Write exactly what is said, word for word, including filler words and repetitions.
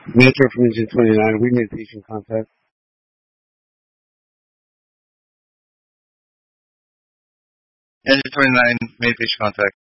Metro from Engine twenty-nine, we made patient contact. Engine twenty-nine made patient contact.